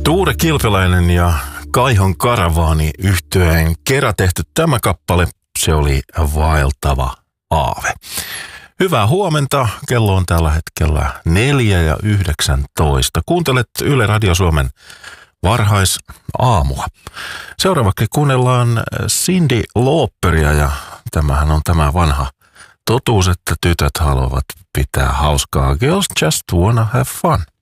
Tuure Kilpeläinen ja Kaihon Karavaani -yhtyeen kerran tehty tämä kappale, se oli vaeltava aave. Hyvää huomenta, kello on tällä hetkellä 4:19. Kuuntelet Yle Radio Suomen varhaisaamua. Seuraavaksi kuunnellaan Cyndi Lauperia ja tämähän on tämä vanha totuus, että tytöt haluavat pitää hauskaa. Girls just wanna have fun.